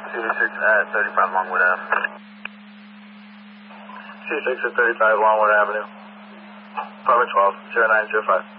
C6 at 35 Longwood Ave. C6 at 35 Longwood Avenue. Apartment 12, 0905.